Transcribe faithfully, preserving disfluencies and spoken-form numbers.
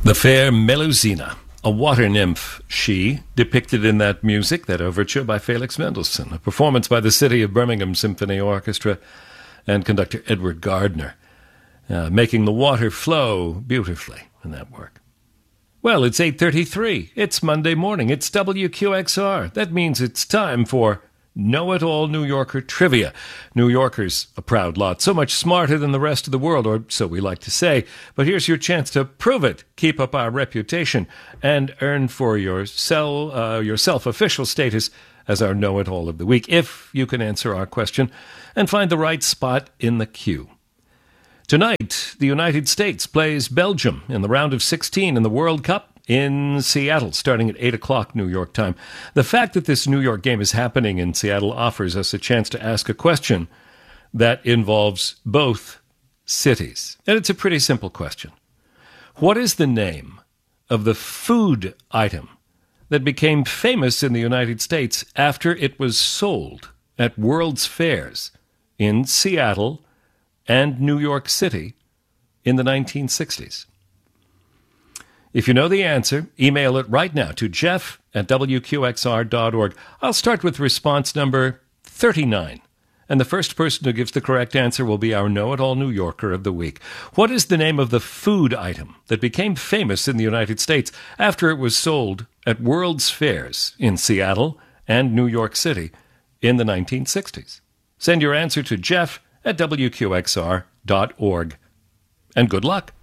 The fair Melusina, a water nymph, she, depicted in that music, that overture by Felix Mendelssohn, a performance by the City of Birmingham Symphony Orchestra and conductor Edward Gardner, uh, making the water flow beautifully in that work. Well, it's eight thirty-three. It's Monday morning. It's W Q X R. That means it's time for Know-It-All New Yorker Trivia. New Yorkers, a proud lot, so much smarter than the rest of the world, or so we like to say. But here's your chance to prove it, keep up our reputation, and earn for yourself, uh, yourself official status as our Know-It-All of the Week, if you can answer our question and find the right spot in the queue. Tonight, the United States plays Belgium in the round of sixteen in the World Cup in Seattle, starting at eight o'clock New York time. The fact that this New York game is happening in Seattle offers us a chance to ask a question that involves both cities. And it's a pretty simple question. What is the name of the food item that became famous in the United States after it was sold at World's Fairs in Seattle and New York City in the nineteen sixties? If you know the answer, email it right now to jeff at w q x r dot org. I'll start with response number thirty-nine, and the first person who gives the correct answer will be our Know-It-All New Yorker of the Week. What is the name of the food item that became famous in the United States after it was sold at World's Fairs in Seattle and New York City in the nineteen sixties? Send your answer to jeff at w q x r dot org, and good luck.